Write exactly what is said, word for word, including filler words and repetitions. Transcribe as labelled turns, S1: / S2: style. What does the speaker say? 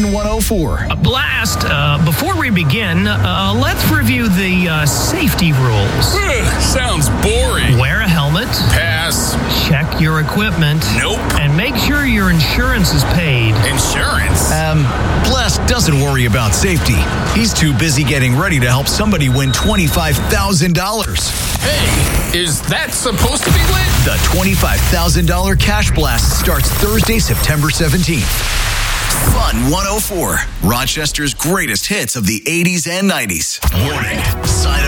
S1: Fun one oh four.
S2: A blast. Uh, before we begin, uh, let's review the uh, safety rules.
S3: Ugh, sounds boring.
S2: Wear a helmet.
S3: Pass.
S2: Check your equipment.
S3: Nope.
S2: And make sure your insurance is paid.
S3: Insurance?
S1: Um, Bless doesn't worry about safety. He's too busy getting ready to help somebody win twenty-five thousand dollars.
S3: Hey, is that supposed to be lit?
S1: The twenty-five thousand dollars Cash Blast starts Thursday, September seventeenth. Fun one oh four. Rochester's greatest hits of the eighties and nineties. Warning. Sign